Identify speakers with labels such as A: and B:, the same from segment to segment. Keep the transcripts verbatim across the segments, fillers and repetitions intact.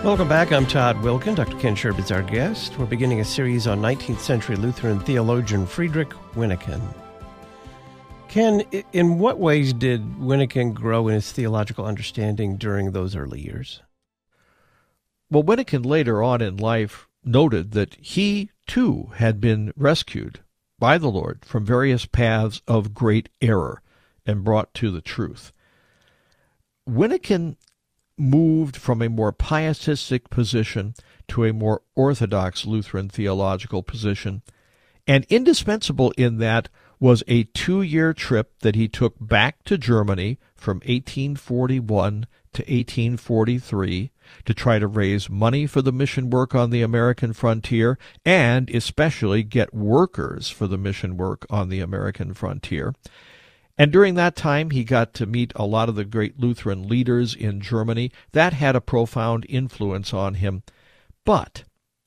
A: Welcome back. I'm Todd Wilkin. Doctor Ken Sherb is our guest. We're beginning a series on nineteenth century Lutheran theologian Friedrich Wyneken. Ken, in what ways did Wyneken grow in his theological understanding during those early years?
B: Well, Wyneken later on in life noted that he, too, had been rescued by the Lord from various paths of great error and brought to the truth. Wyneken moved from a more pietistic position to a more orthodox Lutheran theological position, and indispensable in that was a two-year trip that he took back to Germany from eighteen forty-one to eighteen forty-three to try to raise money for the mission work on the American frontier, and especially get workers for the mission work on the American frontier. And during that time, he got to meet a lot of the great Lutheran leaders in Germany. That had a profound influence on him. But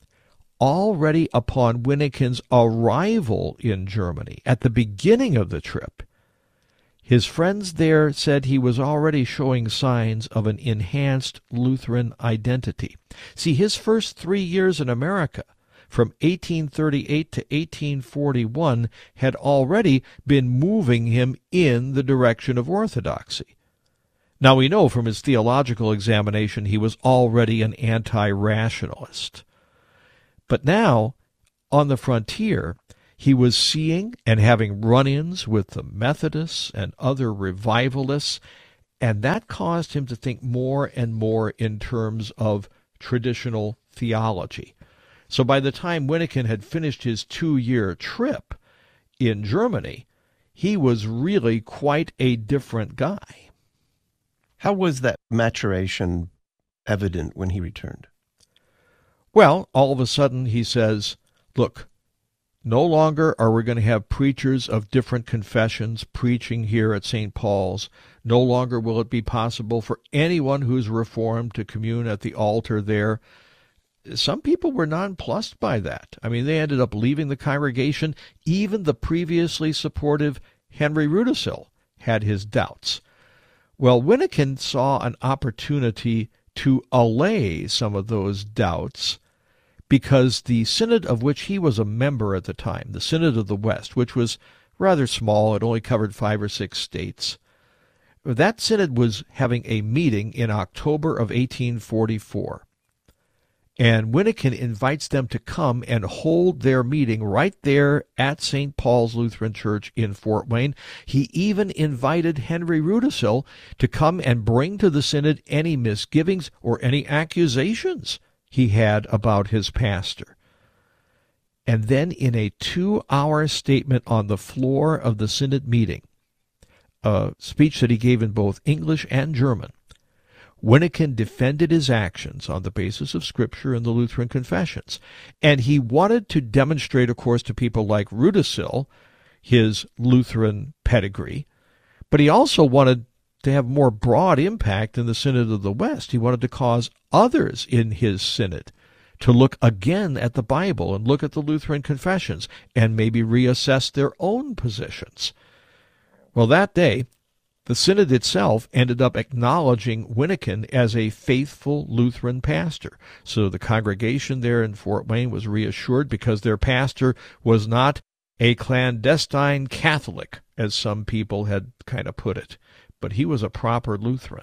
B: already upon Wyneken's arrival in Germany, at the beginning of the trip, his friends there said he was already showing signs of an enhanced Lutheran identity. See, his first three years in America, from eighteen thirty-eight to eighteen forty-one, had already been moving him in the direction of orthodoxy. Now we know from his theological examination he was already an anti-rationalist. But now, on the frontier, he was seeing and having run-ins with the Methodists and other revivalists, and that caused him to think more and more in terms of traditional theology. So by the time Wyneken had finished his two-year trip in Germany, he was really quite a different guy.
A: How was that maturation evident when he returned?
B: Well, all of a sudden he says, look, no longer are we going to have preachers of different confessions preaching here at Saint Paul's. No longer will it be possible for anyone who's Reformed to commune at the altar there. Some people were nonplussed by that. I mean, they ended up leaving the congregation. Even the previously supportive Henry Rudisill had his doubts. Well, Wyneken saw an opportunity to allay some of those doubts because the synod of which he was a member at the time, the Synod of the West, which was rather small, it only covered five or six states, that synod was having a meeting in October of eighteen forty-four. And Wyneken invites them to come and hold their meeting right there at Saint Paul's Lutheran Church in Fort Wayne. He even invited Henry Rudisill to come and bring to the synod any misgivings or any accusations he had about his pastor. And then in a two-hour statement on the floor of the synod meeting, a speech that he gave in both English and German, Wyneken defended his actions on the basis of Scripture and the Lutheran confessions. And he wanted to demonstrate, of course, to people like Rudisill his Lutheran pedigree, but he also wanted to have more broad impact in the Synod of the West. He wanted to cause others in his synod to look again at the Bible and look at the Lutheran confessions and maybe reassess their own positions. Well, that day, the synod itself ended up acknowledging Wyneken as a faithful Lutheran pastor. So the congregation there in Fort Wayne was reassured because their pastor was not a clandestine Catholic, as some people had kind of put it, but he was a proper Lutheran.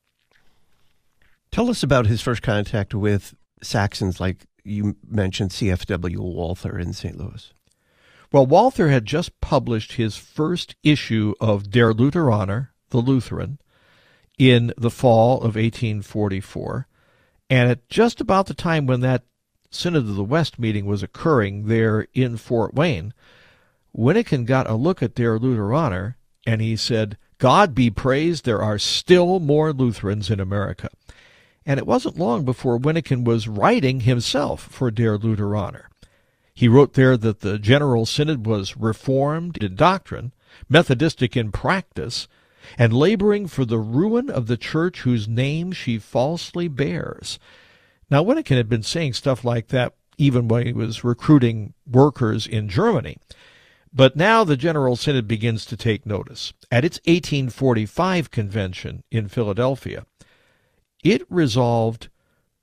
A: Tell us about his first contact with Saxons, like you mentioned C F W Walther in Saint Louis.
B: Well, Walther had just published his first issue of Der Lutheraner, the Lutheran, in the fall of eighteen forty-four, and at just about the time when that Synod of the West meeting was occurring there in Fort Wayne, Wyneken got a look at Der Lutheraner, and he said, God be praised, there are still more Lutherans in America. And it wasn't long before Wyneken was writing himself for Der Lutheraner. He wrote there that the General Synod was Reformed in doctrine, Methodistic in practice, and laboring for the ruin of the church whose name she falsely bears. Now, Wyneken had been saying stuff like that even when he was recruiting workers in Germany. But now the General Synod begins to take notice. At its eighteen forty-five convention in Philadelphia, it resolved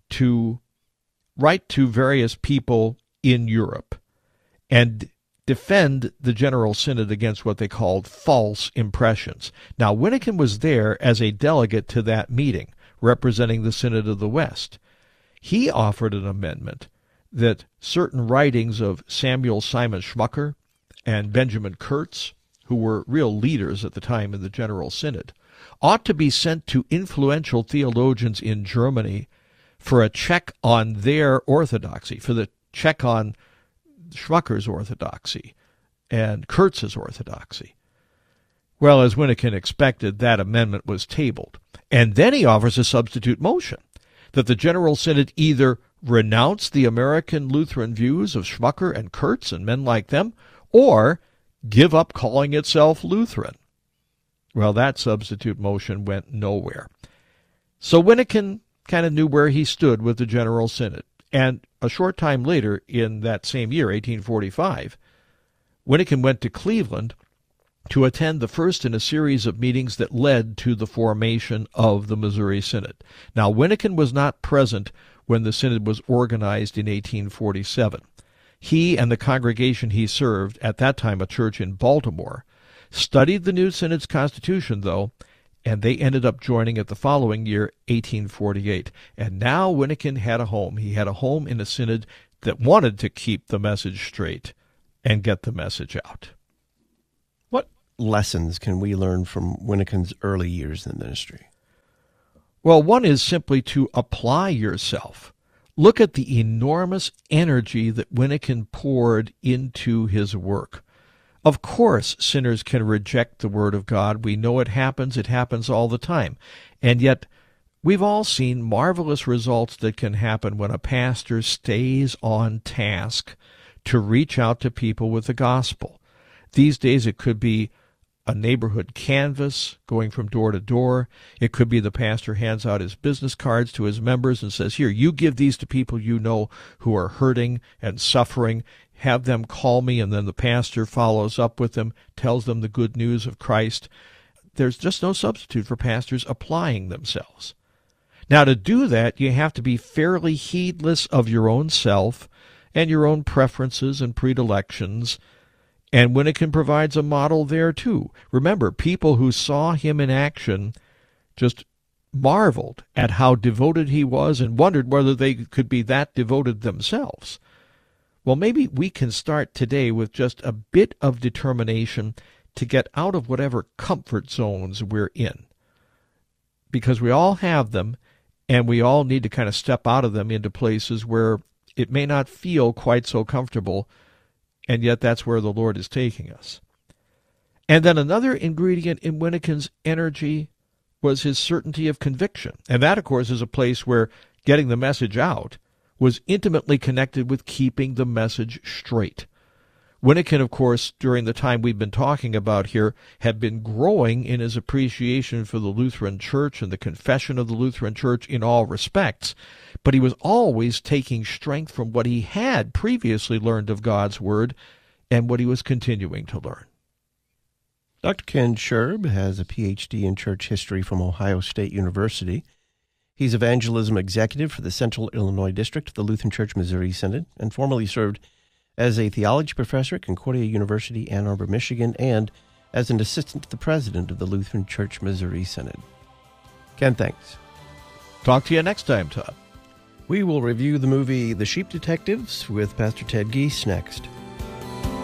B: to write to various people in Europe and defend the General Synod against what they called false impressions. Now, Wyneken was there as a delegate to that meeting, representing the Synod of the West. He offered an amendment that certain writings of Samuel Simon Schmucker and Benjamin Kurtz, who were real leaders at the time in the General Synod, ought to be sent to influential theologians in Germany for a check on their orthodoxy, for the check on Schmucker's orthodoxy and Kurtz's orthodoxy. Well, as Wyneken expected, that amendment was tabled. And then he offers a substitute motion that the General Synod either renounce the American Lutheran views of Schmucker and Kurtz and men like them, or give up calling itself Lutheran. Well, that substitute motion went nowhere. So Wyneken kind of knew where he stood with the General Synod. And a short time later, in that same year, eighteen forty-five, Wyneken went to Cleveland to attend the first in a series of meetings that led to the formation of the Missouri Synod. Now, Wyneken was not present when the Synod was organized in eighteen forty-seven. He and the congregation he served, at that time a church in Baltimore, studied the new Synod's constitution, though, and they ended up joining it the following year, eighteen forty-eight. And now Wyneken had a home. He had a home in a Synod that wanted to keep the message straight and get the message out.
A: What lessons can we learn from Wyneken's early years in the ministry?
B: Well, one is simply to apply yourself. Look at the enormous energy that Wyneken poured into his work. Of course, sinners can reject the Word of God. We know it happens. It happens all the time. And yet, we've all seen marvelous results that can happen when a pastor stays on task to reach out to people with the gospel. These days, it could be a neighborhood canvas going from door to door. It could be the pastor hands out his business cards to his members and says, here, you give these to people you know who are hurting and suffering. Have them call me, and then the pastor follows up with them, tells them the good news of Christ. There's just no substitute for pastors applying themselves. Now, to do that, you have to be fairly heedless of your own self and your own preferences and predilections. And Wyneken provides a model there, too. Remember, people who saw him in action just marveled at how devoted he was and wondered whether they could be that devoted themselves. Well, maybe we can start today with just a bit of determination to get out of whatever comfort zones we're in. Because we all have them, and we all need to kind of step out of them into places where it may not feel quite so comfortable, and yet that's where the Lord is taking us. And then another ingredient in Wyneken's energy was his certainty of conviction. And that, of course, is a place where getting the message out was intimately connected with keeping the message straight. Wyneken, of course, during the time we've been talking about here, had been growing in his appreciation for the Lutheran Church and the confession of the Lutheran Church in all respects, but he was always taking strength from what he had previously learned of God's Word and what he was continuing to learn.
A: Doctor Ken Scherb has a P H D in church history from Ohio State University. He's evangelism executive for the Central Illinois District of the Lutheran Church Missouri Synod, and formerly served as a theology professor at Concordia University, Ann Arbor, Michigan, and as an assistant to the president of the Lutheran Church Missouri Synod. Ken, thanks.
B: Talk to you next time, Todd.
A: We will review the movie The Sheep Detectives with Pastor Ted Geese next.